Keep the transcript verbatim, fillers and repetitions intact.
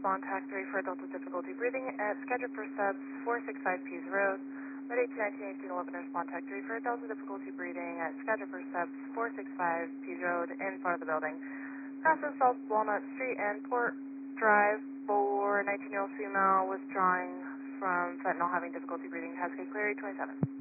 Spawn Tac three for adult with difficulty breathing at scheduled for subs four six five Pease Road. Med eighteen nineteen eighteen eleven Spawn Tac three for adults with difficulty breathing at scheduled for subs four six five Pease Road in front of the building. Process South Walnut Street and Port Drive for nineteen year old female withdrawing from fentanyl having difficulty breathing. Cascade Cleary twenty-seven.